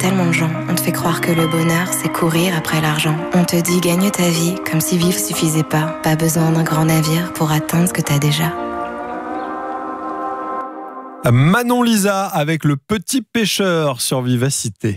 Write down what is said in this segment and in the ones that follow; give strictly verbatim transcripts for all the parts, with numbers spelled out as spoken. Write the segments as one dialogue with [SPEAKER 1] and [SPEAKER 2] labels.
[SPEAKER 1] tellement de gens. On te fait croire que le bonheur, c'est courir après l'argent. On te dit gagne ta vie, comme si vivre suffisait pas. Pas besoin d'un grand navire pour atteindre ce que t'as déjà.
[SPEAKER 2] Manon Lisa avec Le Petit Pêcheur sur Vivacité.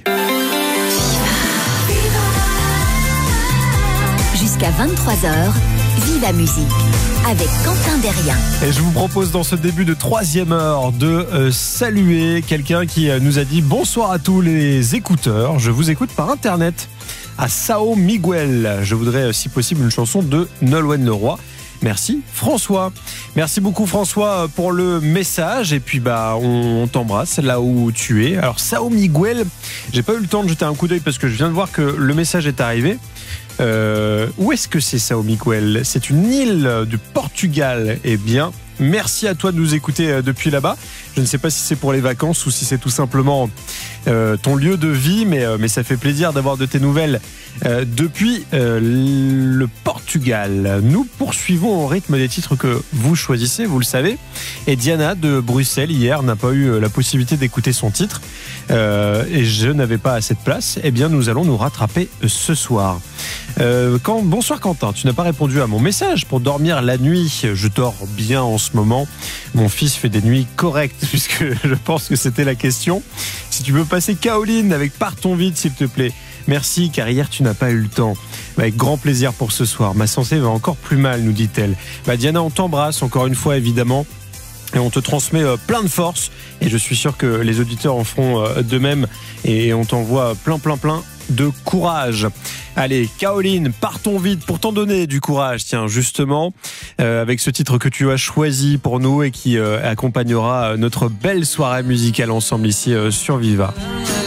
[SPEAKER 3] Jusqu'à vingt-trois heures, Viva Musique avec Quentin Derrien.
[SPEAKER 2] Et je vous propose dans ce début de troisième heure de euh, saluer quelqu'un qui euh, nous a dit bonsoir à tous les écouteurs. Je vous écoute par internet à Sao Miguel. Je voudrais euh, si possible une chanson de Nolwenn Leroy. Merci François. Merci beaucoup François pour le message. Et puis bah on t'embrasse là où tu es. Alors Sao Miguel, j'ai pas eu le temps de jeter un coup d'œil parce que je viens de voir que le message est arrivé. Euh, où est-ce que c'est Sao Miguel ? C'est une île du Portugal. Eh bien, merci à toi de nous écouter depuis là-bas. Je ne sais pas si c'est pour les vacances ou si c'est tout simplement euh, ton lieu de vie, mais, euh, mais ça fait plaisir d'avoir de tes nouvelles euh, depuis euh, le Portugal. Nous poursuivons au rythme des titres que vous choisissez, vous le savez. Et Diana de Bruxelles, hier, n'a pas eu la possibilité d'écouter son titre. Euh, et je n'avais pas assez de place. Eh bien, nous allons nous rattraper ce soir. Euh, quand, bonsoir Quentin, tu n'as pas répondu à mon message pour dormir la nuit. Je dors bien en ce moment. Mon fils fait des nuits correctes puisque je pense que c'était la question. Si tu veux passer Kaoline avec Partons vite s'il te plaît. Merci car hier tu n'as pas eu le temps. Avec grand plaisir pour ce soir. Ma santé va encore plus mal, nous dit-elle. Bah, Diana, on t'embrasse encore une fois évidemment. Et on te transmet plein de force. Et je suis sûr que les auditeurs en feront de même. Et on t'envoie plein plein plein de courage. Allez, Kaoline, partons vite pour t'en donner du courage. Tiens, justement, euh, avec ce titre que tu as choisi pour nous et qui euh, accompagnera notre belle soirée musicale ensemble ici euh, sur Viva.